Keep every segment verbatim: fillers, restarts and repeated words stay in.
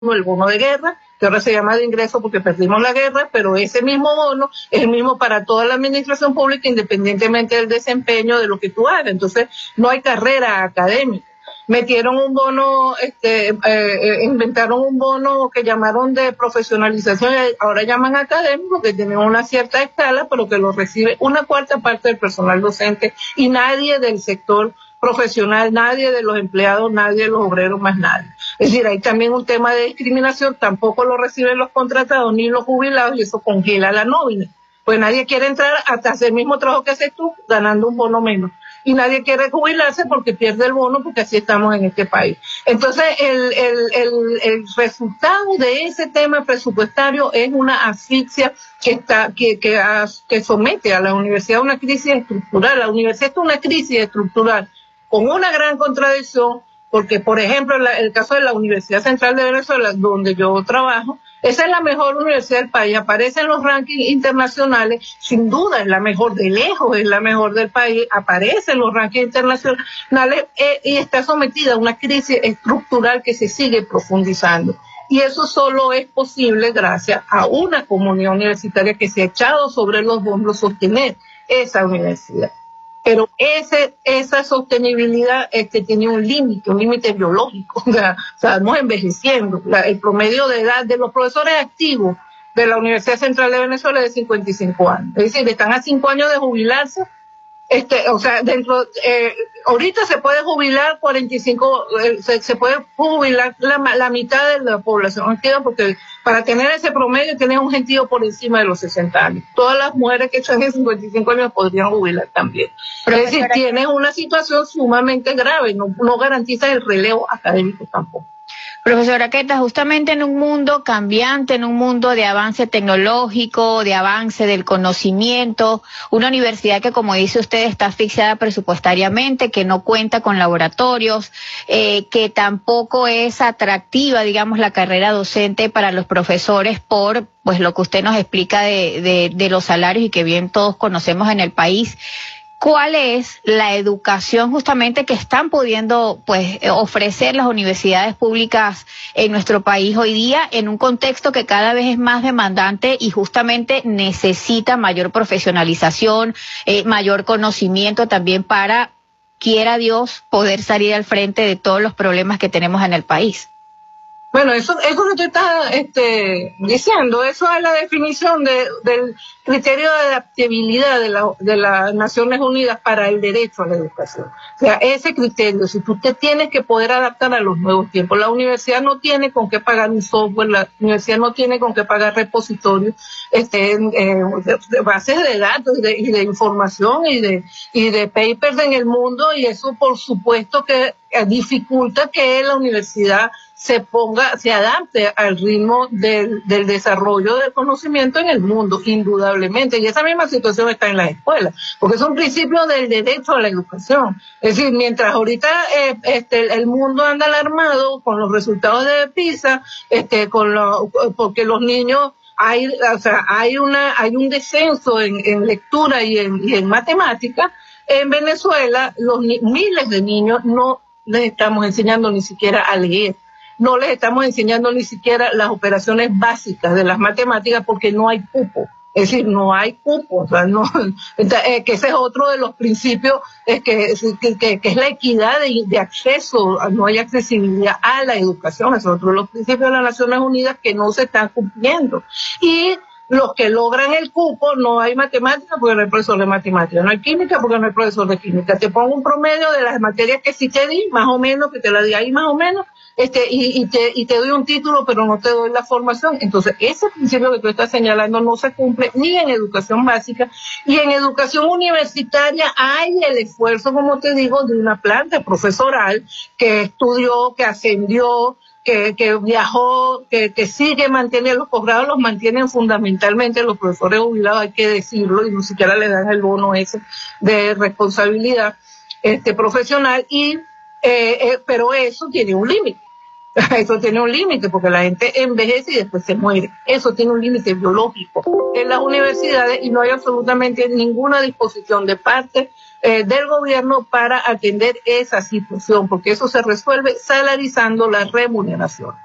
el bono de guerra, que ahora se llama de ingreso porque perdimos la guerra, pero ese mismo bono es el mismo para toda la administración pública independientemente del desempeño de lo que tú hagas. Entonces no hay carrera académica. Metieron un bono, este, eh, eh, inventaron un bono que llamaron de profesionalización, ahora llaman académico, que tiene una cierta escala, pero que lo recibe una cuarta parte del personal docente y nadie del sector profesional, nadie de los empleados, nadie de los obreros, más nadie. Es decir, hay también un tema de discriminación, tampoco lo reciben los contratados ni los jubilados y eso congela la nómina. Pues nadie quiere entrar hasta hacer el mismo trabajo que haces tú, ganando un bono menos. Y nadie quiere jubilarse porque pierde el bono, porque así estamos en este país. Entonces, el, el, el, el resultado de ese tema presupuestario es una asfixia que está que, que, que somete a la universidad a una crisis estructural. La universidad está en una crisis estructural con una gran contradicción, porque, por ejemplo, en la, el caso de la Universidad Central de Venezuela, donde yo trabajo, esa es la mejor universidad del país, aparece en los rankings internacionales, sin duda es la mejor, de lejos es la mejor del país, aparece en los rankings internacionales eh, y está sometida a una crisis estructural que se sigue profundizando. Y eso solo es posible gracias a una comunidad universitaria que se ha echado sobre los hombros sostener esa universidad. Pero ese, esa sostenibilidad este, tiene un límite, un límite biológico. O sea, estamos envejeciendo. La, el promedio de edad de los profesores activos de la Universidad Central de Venezuela es de cincuenta y cinco años. Es decir, están a cinco años de jubilarse. Este, o sea, dentro, eh, ahorita se puede jubilar cuarenta y cinco, eh, se, se puede jubilar la, la mitad de la población activa porque para tener ese promedio tienes un gentío por encima de los sesenta años. Todas las mujeres que están en cincuenta y cinco años podrían jubilar también. Pero es decir, tienes una situación sumamente grave, no, no garantiza el relevo académico tampoco. Profesora Queta, justamente en un mundo cambiante, en un mundo de avance tecnológico, de avance del conocimiento, una universidad que, como dice usted, está asfixiada presupuestariamente, que no cuenta con laboratorios, eh, que tampoco es atractiva, digamos, la carrera docente para los profesores por pues lo que usted nos explica de, de, de los salarios y que bien todos conocemos en el país. ¿Cuál es la educación justamente que están pudiendo pues ofrecer las universidades públicas en nuestro país hoy día en un contexto que cada vez es más demandante y justamente necesita mayor profesionalización, eh, mayor conocimiento también para, quiera Dios, poder salir al frente de todos los problemas que tenemos en el país? Bueno, eso, eso que tú estás este, diciendo, eso es la definición de, del criterio de adaptabilidad de, la, de las Naciones Unidas para el derecho a la educación. O sea, ese criterio, si tú te tienes que poder adaptar a los nuevos tiempos, la universidad no tiene con qué pagar un software, la universidad no tiene con qué pagar repositorios, este, eh, de, de bases de datos y de, y de información y de, y de papers en el mundo, y eso por supuesto que dificulta que la universidad se ponga, se adapte al ritmo del, del desarrollo del conocimiento en el mundo, indudablemente. Y esa misma situación está en las escuelas, porque es un principio del derecho a la educación. Es decir, mientras ahorita eh, este, el mundo anda alarmado con los resultados de PISA, este, con lo, porque los niños hay, o sea, hay una, hay un descenso en, en lectura y en, y en matemática. En Venezuela, los ni, miles de niños no les estamos enseñando ni siquiera a leer. No les estamos enseñando ni siquiera las operaciones básicas de las matemáticas porque no hay cupo. Es decir, no hay cupo. O sea, no, eh, que ese es otro de los principios, es que, que, que, que es la equidad de, de acceso, no hay accesibilidad a la educación. Es otro de los principios de las Naciones Unidas que no se están cumpliendo. Y los que logran el cupo, no hay matemática porque no hay profesor de matemática, no hay química porque no hay profesor de química. Te pongo un promedio de las materias que sí te di, más o menos, que te la di ahí más o menos, este, y, y, te, y te doy un título, pero no te doy la formación. Entonces, ese principio que tú estás señalando no se cumple ni en educación básica, y en educación universitaria hay el esfuerzo, como te digo, de una planta profesoral que estudió, que ascendió, que, que viajó, que, que sigue manteniendo los posgrados, los mantienen fundamentalmente los profesores jubilados, hay que decirlo, y ni siquiera le dan el bono ese de responsabilidad este, profesional, y eh, eh, pero eso tiene un límite. Eso tiene un límite porque la gente envejece y después se muere. Eso tiene un límite biológico en las universidades y no hay absolutamente ninguna disposición de parte eh, del gobierno para atender esa situación, porque eso se resuelve salarizando la remuneración.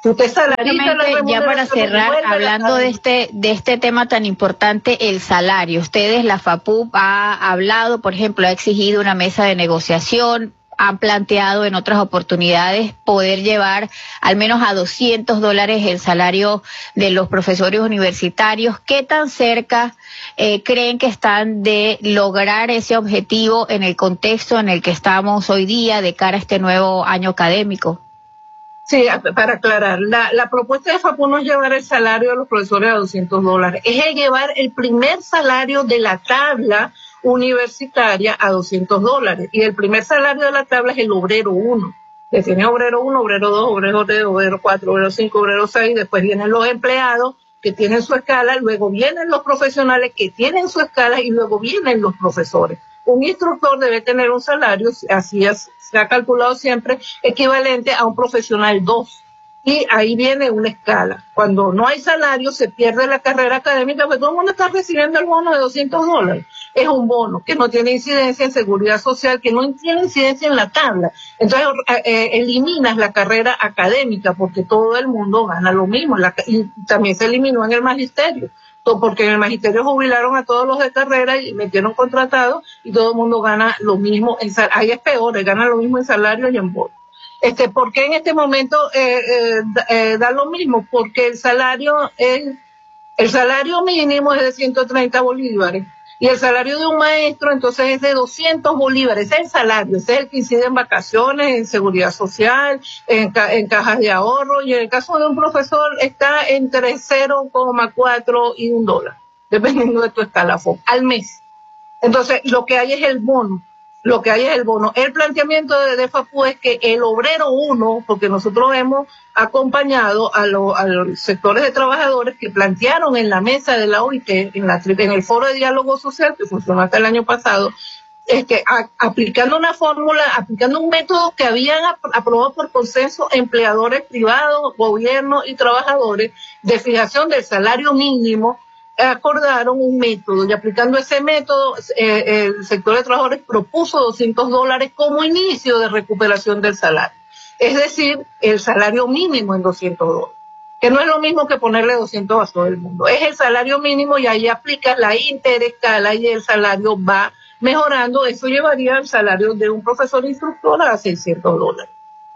Usted salariza la remuneración. Ya para cerrar, hablando de este de este tema tan importante, el salario. Ustedes, la FAPUP ha hablado, por ejemplo, ha exigido una mesa de negociación, han planteado en otras oportunidades poder llevar al menos a doscientos dólares el salario de los profesores universitarios. ¿Qué tan cerca eh, creen que están de lograr ese objetivo en el contexto en el que estamos hoy día de cara a este nuevo año académico? Sí, para aclarar, la, la propuesta de FAPU no es llevar el salario de los profesores a doscientos dólares, es el llevar el primer salario de la tabla universitaria a doscientos dólares. Y el primer salario de la tabla es el obrero uno. Que tiene obrero uno, obrero dos, obrero tres, obrero cuatro, obrero cinco, obrero seis, después vienen los empleados que tienen su escala, luego vienen los profesionales que tienen su escala y luego vienen los profesores. Un instructor debe tener un salario, así es, se ha calculado siempre, equivalente a un profesional dos. Y ahí viene una escala. Cuando no hay salario, se pierde la carrera académica, porque todo el mundo está recibiendo el bono de doscientos dólares. Es un bono que no tiene incidencia en seguridad social, que no tiene incidencia en la tabla. Entonces, eh, eliminas la carrera académica, porque todo el mundo gana lo mismo. La, y también se eliminó en el magisterio, porque en el magisterio jubilaron a todos los de carrera y metieron contratados y todo el mundo gana lo mismo. En, ahí es peor, ganan lo mismo en salario y en bono. Este, ¿por qué en este momento eh, eh, eh, da lo mismo? Porque el salario es, el salario mínimo es de ciento treinta bolívares y el salario de un maestro entonces es de doscientos bolívares. Ese es el salario, ese es el que incide en vacaciones, en seguridad social, en, ca en cajas de ahorro, y en el caso de un profesor está entre cero coma cuatro y un dólar, dependiendo de tu escalafón, al mes. Entonces, lo que hay es el bono. Lo que hay es el bono. El planteamiento de, de FAPU es que el obrero uno, porque nosotros hemos acompañado a, lo, a los sectores de trabajadores que plantearon en la mesa de la O I T, en, la, en el foro de diálogo social que funcionó hasta el año pasado, este, a, aplicando una fórmula, aplicando un método que habían ap aprobado por consenso empleadores privados, gobierno y trabajadores, de fijación del salario mínimo. Acordaron un método y aplicando ese método eh, el sector de trabajadores propuso doscientos dólares como inicio de recuperación del salario. Es decir, el salario mínimo en doscientos dólares, que no es lo mismo que ponerle doscientos a todo el mundo. Es el salario mínimo y ahí aplica la interescala y el salario va mejorando. Eso llevaría al salario de un profesor instructor a seiscientos dólares.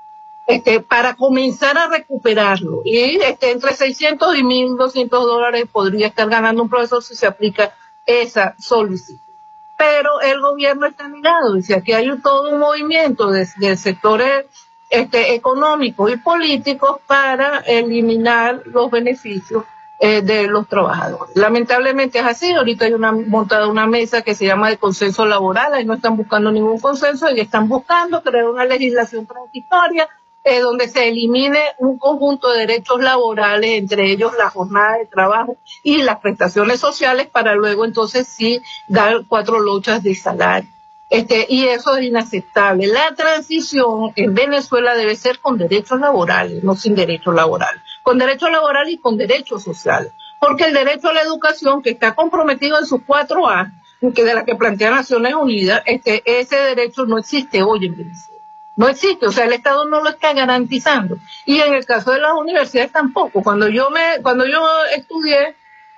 Este, para comenzar a recuperarlo. Y este, entre seiscientos y mil doscientos dólares podría estar ganando un profesor si se aplica esa solicitud. Pero el gobierno está negado. Dice, aquí hay todo un movimiento de, de sectores este, económicos y políticos para eliminar los beneficios eh, de los trabajadores. Lamentablemente es así. Ahorita hay una montada una mesa que se llama de consenso laboral. Ahí no están buscando ningún consenso y están buscando crear una legislación transitoria Eh, donde se elimine un conjunto de derechos laborales, entre ellos la jornada de trabajo y las prestaciones sociales, para luego entonces sí dar cuatro lochas de salario. Este, y eso es inaceptable. La transición en Venezuela debe ser con derechos laborales, no sin derechos laborales, con derechos laborales y con derechos sociales, porque el derecho a la educación, que está comprometido en sus cuatro A, que de la que plantea Naciones Unidas, este, ese derecho no existe hoy en Venezuela. No existe, o sea, el Estado no lo está garantizando. Y en el caso de las universidades tampoco. Cuando yo me, cuando yo estudié,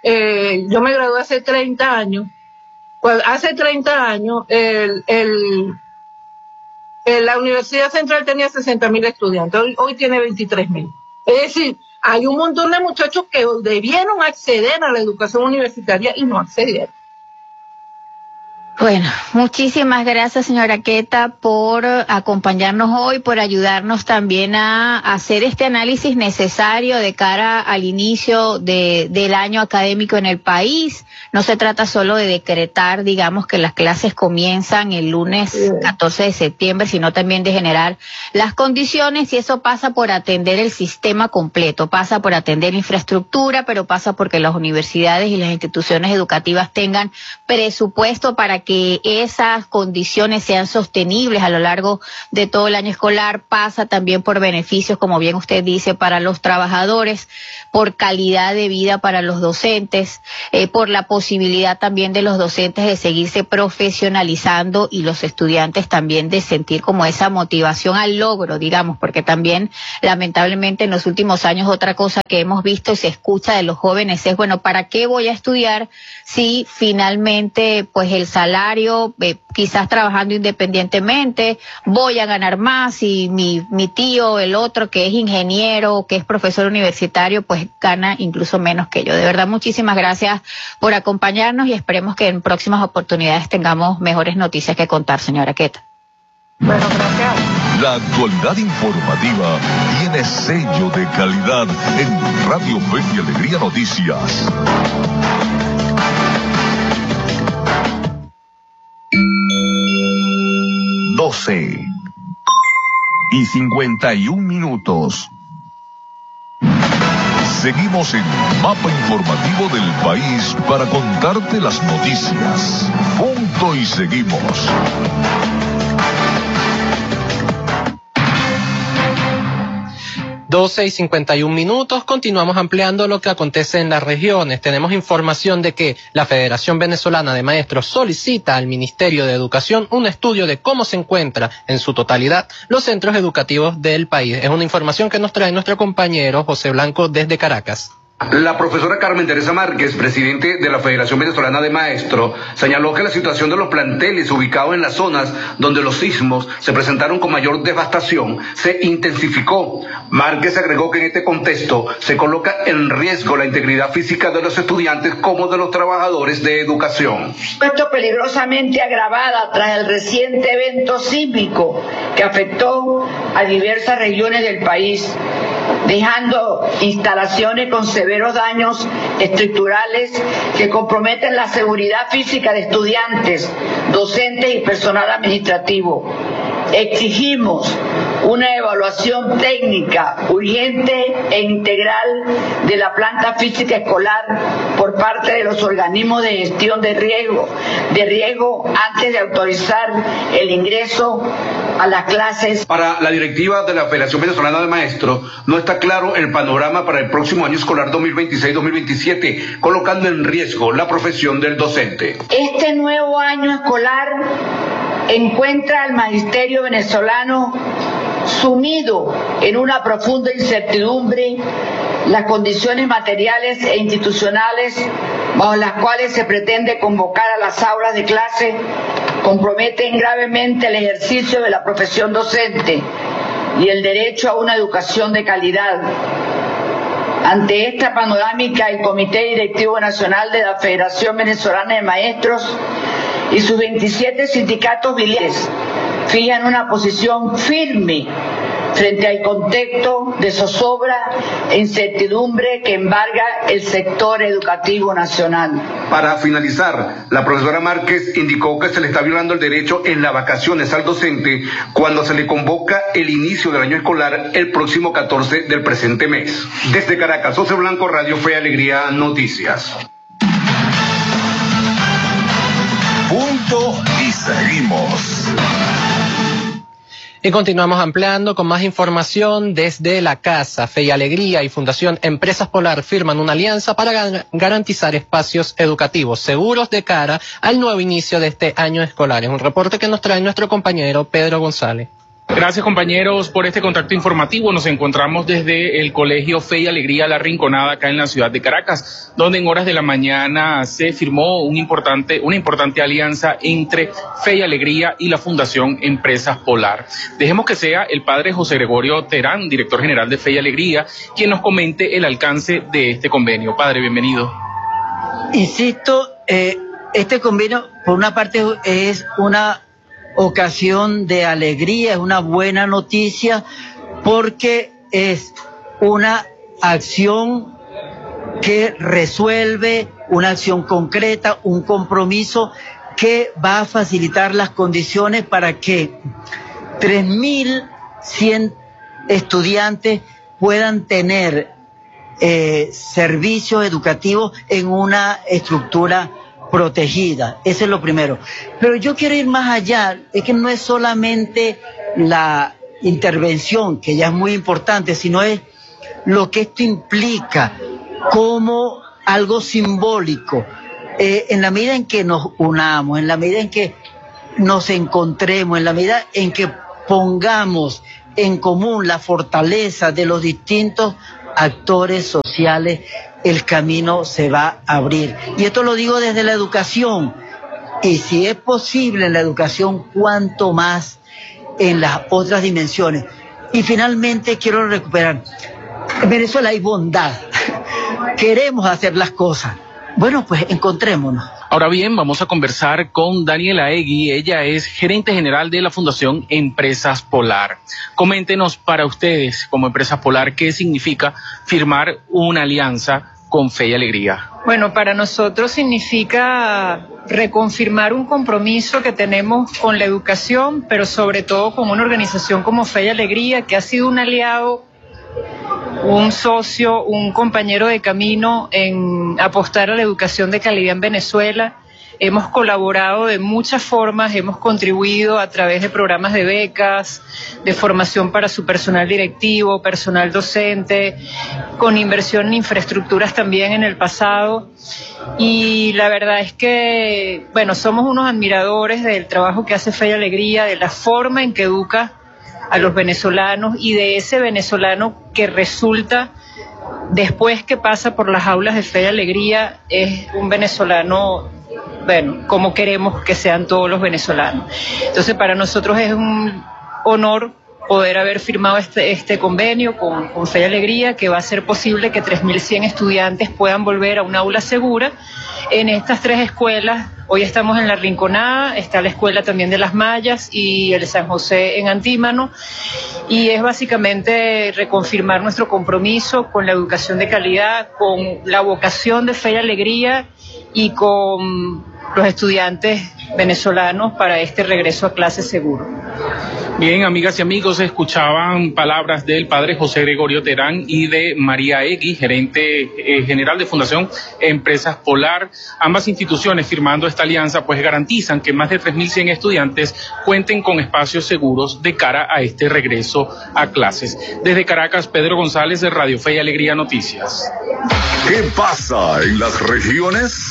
eh, yo me gradué hace treinta años. Cuando, hace treinta años, el, el, el, la Universidad Central tenía sesenta mil estudiantes, hoy, hoy tiene veintitrés mil. Es decir, hay un montón de muchachos que debieron acceder a la educación universitaria y no accedieron. Bueno, muchísimas gracias, señora Queta, por acompañarnos hoy, por ayudarnos también a hacer este análisis necesario de cara al inicio de, del año académico en el país. No se trata solo de decretar, digamos, que las clases comienzan el lunes catorce de septiembre, sino también de generar las condiciones, y eso pasa por atender el sistema completo, pasa por atender infraestructura, pero pasa porque las universidades y las instituciones educativas tengan presupuesto para que que esas condiciones sean sostenibles a lo largo de todo el año escolar pasa también por beneficios, como bien usted dice, para los trabajadores, por calidad de vida para los docentes, eh, por la posibilidad también de los docentes de seguirse profesionalizando y los estudiantes también de sentir como esa motivación al logro, digamos, porque también lamentablemente en los últimos años otra cosa que hemos visto y se escucha de los jóvenes es, bueno, ¿para qué voy a estudiar si finalmente pues el salario, eh, quizás trabajando independientemente, voy a ganar más y mi, mi tío, el otro que es ingeniero, que es profesor universitario, pues gana incluso menos que yo? De verdad, muchísimas gracias por acompañarnos y esperemos que en próximas oportunidades tengamos mejores noticias que contar, señora Queta. Bueno, gracias. La actualidad informativa tiene sello de calidad en Radio Fe y Alegría Noticias. doce y cincuenta y un minutos. Seguimos en Mapa Informativo del País para contarte las noticias. Punto y seguimos. doce y cincuenta y un minutos, continuamos ampliando lo que acontece en las regiones. Tenemos información de que la Federación Venezolana de Maestros solicita al Ministerio de Educación un estudio de cómo se encuentra en su totalidad los centros educativos del país. Es una información que nos trae nuestro compañero José Blanco desde Caracas. La profesora Carmen Teresa Márquez, presidente de la Federación Venezolana de Maestros, señaló que la situación de los planteles ubicados en las zonas donde los sismos se presentaron con mayor devastación se intensificó. Márquez agregó que en este contexto se coloca en riesgo la integridad física de los estudiantes como de los trabajadores de educación. Esto peligrosamente agravada tras el reciente evento sísmico que afectó a diversas regiones del país, dejando instalaciones con severos daños estructurales que comprometen la seguridad física de estudiantes, docentes y personal administrativo. Exigimos una evaluación técnica urgente e integral de la planta física escolar por parte de los organismos de gestión de riesgo, de riesgo antes de autorizar el ingreso a las clases. Para la directiva de la Federación Venezolana de Maestros, no está claro el panorama para el próximo año escolar dos mil veintiséis dos mil veintisiete, colocando en riesgo la profesión del docente. Este nuevo año escolar encuentra al magisterio venezolano sumido en una profunda incertidumbre. Las condiciones materiales e institucionales bajo las cuales se pretende convocar a las aulas de clase comprometen gravemente el ejercicio de la profesión docente y el derecho a una educación de calidad. Ante esta panorámica, el Comité Directivo Nacional de la Federación Venezolana de Maestros y sus veintisiete sindicatos biliares fijan una posición firme frente al contexto de zozobra e incertidumbre que embarga el sector educativo nacional. Para finalizar, la profesora Márquez indicó que se le está violando el derecho en las vacaciones al docente cuando se le convoca el inicio del año escolar el próximo catorce del presente mes. Desde Caracas, José Blanco, Radio Fe y Alegría Noticias. Punto y seguimos. Y continuamos ampliando con más información desde la Casa Fe y Alegría y Fundación Empresas Polar firman una alianza para gar- garantizar espacios educativos seguros de cara al nuevo inicio de este año escolar. Es un reporte que nos trae nuestro compañero Pedro González. Gracias, compañeros, por este contacto informativo. Nos encontramos desde el Colegio Fe y Alegría La Rinconada, acá en la ciudad de Caracas, donde en horas de la mañana se firmó un importante, una importante alianza entre Fe y Alegría y la Fundación Empresas Polar. Dejemos que sea el padre José Gregorio Terán, director general de Fe y Alegría, quien nos comente el alcance de este convenio. Padre, bienvenido. Insisto, eh, este convenio, por una parte, es una ocasión de alegría, es una buena noticia, porque es una acción que resuelve, una acción concreta, un compromiso que va a facilitar las condiciones para que tres mil cien estudiantes puedan tener eh, servicios educativos en una estructura protegida. Eso es lo primero. Pero yo quiero ir más allá. Es que no es solamente la intervención, que ya es muy importante, sino es lo que esto implica como algo simbólico. Eh, en la medida en que nos unamos, en la medida en que nos encontremos, en la medida en que pongamos en común la fortaleza de los distintos actores sociales, el camino se va a abrir. Y esto lo digo desde la educación. Y si es posible en la educación, cuanto más en las otras dimensiones. Y finalmente quiero recuperar. En Venezuela hay bondad. Queremos hacer las cosas. Bueno, pues encontrémonos. Ahora bien, vamos a conversar con Daniela Egui. Ella es gerente general de la Fundación Empresas Polar. Coméntenos para ustedes, como Empresas Polar, qué significa firmar una alianza con Fe y Alegría. Bueno, para nosotros significa reconfirmar un compromiso que tenemos con la educación, pero sobre todo con una organización como Fe y Alegría, que ha sido un aliado, un socio, un compañero de camino en apostar a la educación de calidad en Venezuela. Hemos colaborado de muchas formas, hemos contribuido a través de programas de becas, de formación para su personal directivo, personal docente, con inversión en infraestructuras también en el pasado. Y la verdad es que, bueno, somos unos admiradores del trabajo que hace Fe y Alegría, de la forma en que educa a los venezolanos y de ese venezolano que resulta, después que pasa por las aulas de Fe y Alegría, es un venezolano, bueno, como queremos que sean todos los venezolanos. Entonces, para nosotros es un honor poder haber firmado este, este convenio con, con Fe y Alegría, que va a hacer posible que tres mil cien estudiantes puedan volver a un aula segura en estas tres escuelas. Hoy estamos en La Rinconada, está la escuela también de Las Mayas y el San José en Antímano, y es básicamente reconfirmar nuestro compromiso con la educación de calidad, con la vocación de Fe y Alegría y con los estudiantes venezolanos para este regreso a clase seguro. Bien, amigas y amigos, escuchaban palabras del padre José Gregorio Terán y de María Egui, gerente eh, general de Fundación Empresas Polar. Ambas instituciones, firmando esta alianza, pues garantizan que más de tres mil cien estudiantes cuenten con espacios seguros de cara a este regreso a clases. Desde Caracas, Pedro González, de Radio Fe y Alegría Noticias. ¿Qué pasa en las regiones?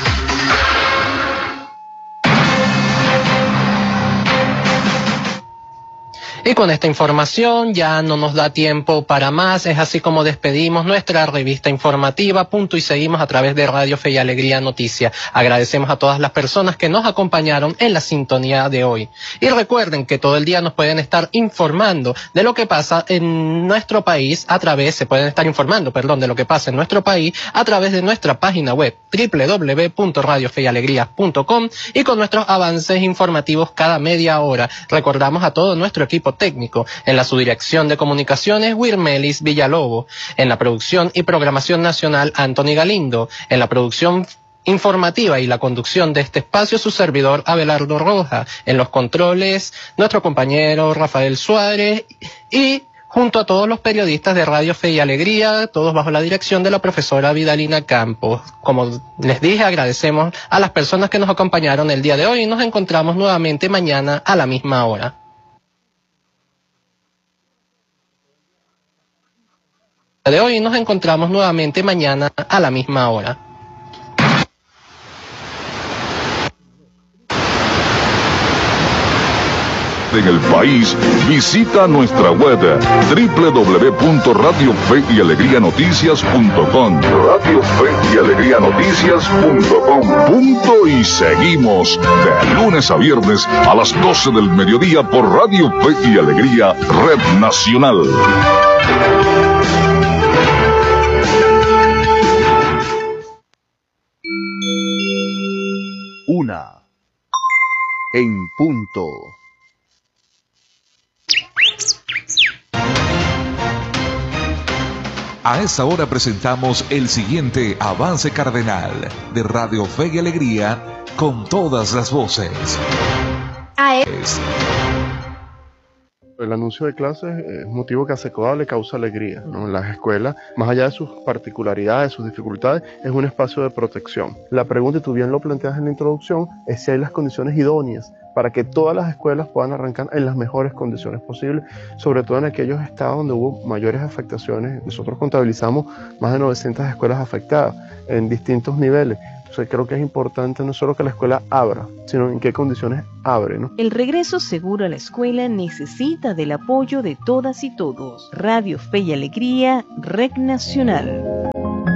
Y con esta información ya no nos da tiempo para más, es así como despedimos nuestra revista informativa, punto y seguimos a través de Radio Fe y Alegría Noticias. Agradecemos a todas las personas que nos acompañaron en la sintonía de hoy. Y recuerden que todo el día nos pueden estar informando de lo que pasa en nuestro país a través, se pueden estar informando, perdón, de lo que pasa en nuestro país a través de nuestra página web doble u doble u doble u punto radio fe y alegría punto com y con nuestros avances informativos cada media hora. Recordamos a todo nuestro equipo técnico, en la subdirección de comunicaciones Wirmelis Villalobos, en la producción y programación nacional Anthony Galindo, en la producción informativa y la conducción de este espacio su servidor Abelardo Roja, en los controles nuestro compañero Rafael Suárez y junto a todos los periodistas de Radio Fe y Alegría, todos bajo la dirección de la profesora Vidalina Campos. Como les dije, agradecemos a las personas que nos acompañaron el día de hoy y nos encontramos nuevamente mañana a la misma hora. de hoy nos encontramos nuevamente mañana a la misma hora. En el país, visita nuestra web doble u doble u doble u punto radio fe y alegría noticias punto com. Radio Fe y Alegría Noticias punto com. Punto y seguimos de lunes a viernes a las doce del mediodía por Radio Fe y Alegría Red Nacional. Una en punto. A esta hora presentamos el siguiente avance cardenal de Radio Fe y Alegría con todas las voces. A es... El anuncio de clases es motivo que a SECODA le causa alegría, ¿no? Las escuelas, más allá de sus particularidades, sus dificultades, es un espacio de protección. La pregunta, y tú bien lo planteas en la introducción, es si hay las condiciones idóneas para que todas las escuelas puedan arrancar en las mejores condiciones posibles, sobre todo en aquellos estados donde hubo mayores afectaciones. Nosotros contabilizamos más de novecientas escuelas afectadas en distintos niveles. O sea, creo que es importante no solo que la escuela abra, sino en qué condiciones abre, ¿no? El regreso seguro a la escuela necesita del apoyo de todas y todos. Radio Fe y Alegría, Red Nacional.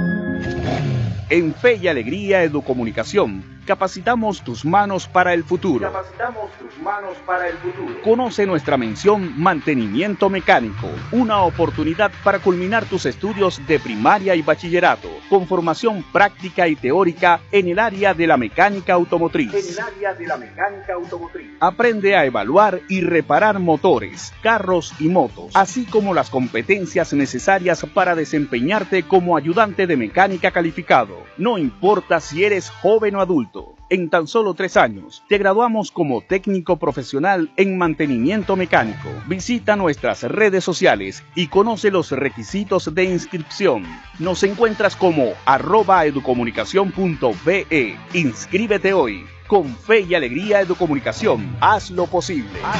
En Fe y Alegría Educomunicación, capacitamos tus manos para el futuro. Capacitamos tus manos para el futuro. Conoce nuestra mención Mantenimiento Mecánico, una oportunidad para culminar tus estudios de primaria y bachillerato, con formación práctica y teórica en el área de la mecánica automotriz. En el área de la mecánica automotriz. Aprende a evaluar y reparar motores, carros y motos, así como las competencias necesarias para desempeñarte como ayudante de mecánica calificado. No importa si eres joven o adulto. En tan solo tres años, te graduamos como técnico profesional en mantenimiento mecánico. Visita nuestras redes sociales y conoce los requisitos de inscripción. Nos encuentras como arroba educomunicación punto be. Inscríbete hoy. Con Fe y Alegría Educomunicación, haz lo posible. Haz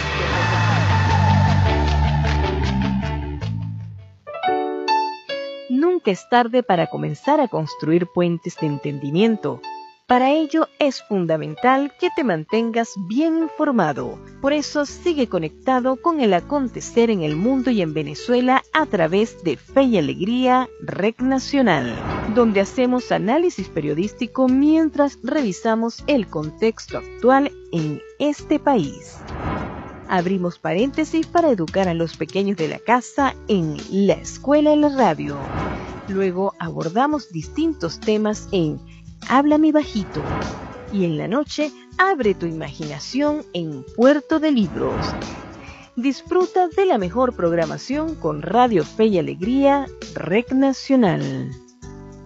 lo Nunca es tarde para comenzar a construir puentes de entendimiento. Para ello es fundamental que te mantengas bien informado. Por eso sigue conectado con el acontecer en el mundo y en Venezuela a través de Fe y Alegría, Red Nacional, donde hacemos análisis periodístico mientras revisamos el contexto actual en este país. Abrimos paréntesis para educar a los pequeños de la casa en La Escuela en la Radio. Luego abordamos distintos temas en Háblame Bajito. Y en la noche, abre tu imaginación en Puerto de Libros. Disfruta de la mejor programación con Radio Fe y Alegría, Red Nacional.